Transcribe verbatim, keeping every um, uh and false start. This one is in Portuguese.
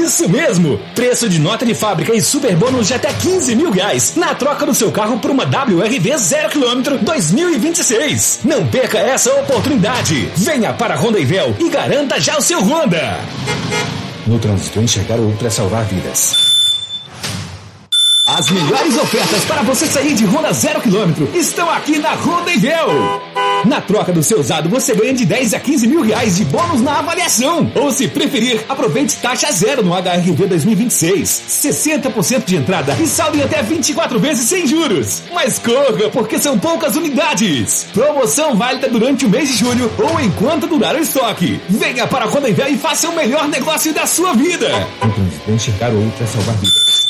Isso mesmo! Preço de nota de fábrica e super bônus de até quinze mil reais na troca do seu carro por uma W R V zero quilômetro dois mil e vinte e seis. Não perca essa oportunidade. Venha para a Honda Ivel e garanta já o seu Honda. No trânsito, enxergar o outro é salvar vidas. As melhores ofertas para você sair de Honda zero quilômetro estão aqui na Honda Ivel. Na troca do seu usado, você ganha de dez a quinze mil reais de bônus na avaliação. Ou se preferir, aproveite taxa zero no H R V dois mil e vinte e seis. sessenta por cento de entrada e saldo em até vinte e quatro vezes sem juros. Mas corra, porque são poucas unidades. Promoção válida durante o mês de julho ou enquanto durar o estoque. Venha para a Honda Ivel e faça o melhor negócio da sua vida. No trânsito, enxergar o outro é salvar vidas.